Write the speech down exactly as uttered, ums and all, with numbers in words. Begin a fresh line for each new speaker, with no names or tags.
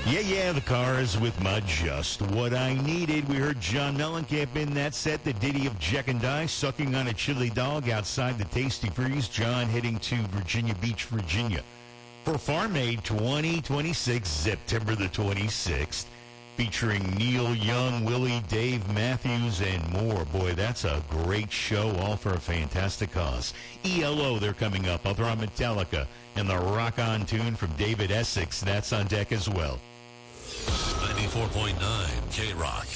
Yeah, yeah, the Cars with my Just What I Needed. We heard John Mellencamp in that set, the ditty of Jack and Die, sucking on a chili dog outside the Tasty Freeze. John heading to Virginia Beach, Virginia for Farm Aid twenty twenty-six, September the twenty-sixth, featuring Neil Young, Willie, Dave Matthews, and more. Boy, that's a great show, all for a fantastic cause. E L O, they're coming up. I'll throw on Metallica and the Rock On tune from David Essex. That's on deck as well.
ninety-four point nine K-Rock.